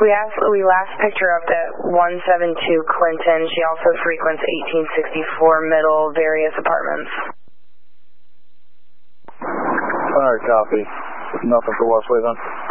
We last picked her up at 172 Clinton. She also frequents 1864 Middle, various apartments. Alright, copy. Nothing for Wesley then.